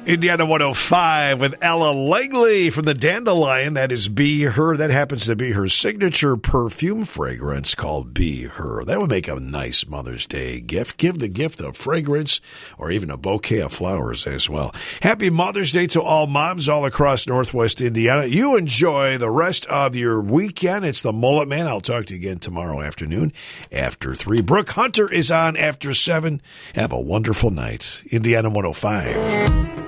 Indiana 105 with Ella Langley from the Dandelion. That is Be Her. That happens to be her signature perfume fragrance called Be Her. That would make a nice Mother's Day gift. Give the gift of fragrance or even a bouquet of flowers as well. Happy Mother's Day to all moms all across Northwest Indiana. You enjoy the rest of your weekend. It's the Mullet Man. I'll talk to you again tomorrow afternoon after 3. Brooke Hunter is on after 7. Have a wonderful night. Indiana 105.